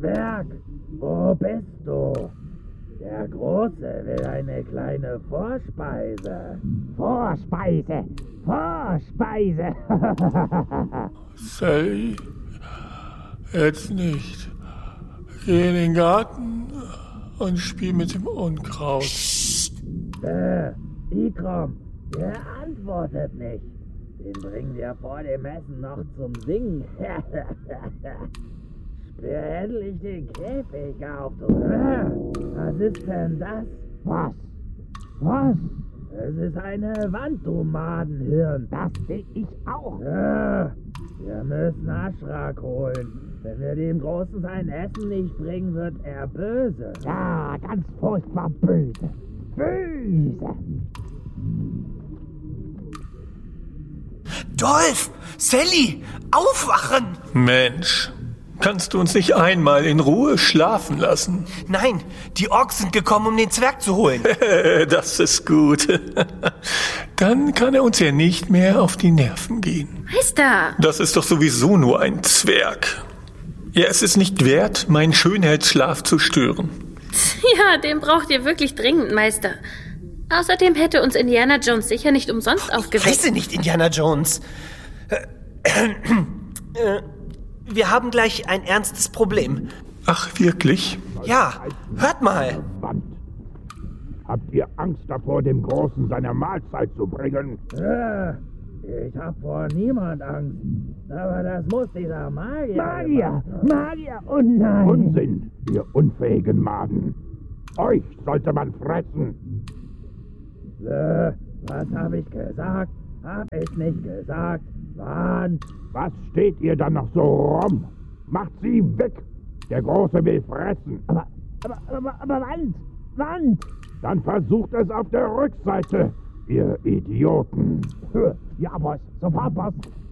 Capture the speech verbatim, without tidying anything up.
Zwerg, wo bist du? Der Große will eine kleine Vorspeise. Vorspeise, Vorspeise. Sally, jetzt nicht. Geh in den Garten und spiel mit dem Unkraut. Äh, Ikram, der antwortet nicht. Den bringen wir vor dem Essen noch zum Singen. Sperr endlich den Käfig auf, du. Äh, was ist denn das? Was? Was? Es ist eine Wand, du Madenhirn. Das sehe ich auch. Äh, wir müssen Aschrak holen. Wenn wir dem Großen sein Essen nicht bringen, wird er böse. Ja, ganz furchtbar böse. Böse. Dolph! Sally! Aufwachen! Mensch, kannst du uns nicht einmal in Ruhe schlafen lassen? Nein, die Orks sind gekommen, um den Zwerg zu holen. Das ist gut. Dann kann er uns ja nicht mehr auf die Nerven gehen. Meister! Das ist doch sowieso nur ein Zwerg. Ja, es ist nicht wert, meinen Schönheitsschlaf zu stören. Ja, den braucht ihr wirklich dringend, Meister. Außerdem hätte uns Indiana Jones sicher nicht umsonst aufgeweckt. Ich heiße nicht Indiana Jones. Wir haben gleich ein ernstes Problem. Ach, wirklich? Ja, hört mal. Wand. Habt ihr Angst davor, dem Großen seine Mahlzeit zu bringen? Äh, ich hab vor niemand Angst. Aber das muss dieser Magier... Magier! Magier! Oh nein! Unsinn, ihr unfähigen Maden. Euch sollte man fressen. Äh, was hab ich gesagt? Hab ich nicht gesagt? Wann? Was steht ihr dann noch so rum? Macht sie weg! Der Große will fressen. Aber, aber, aber, aber Wand! Wand! Dann versucht es auf der Rückseite, ihr Idioten. Ja, Boss. Sofort, Boss.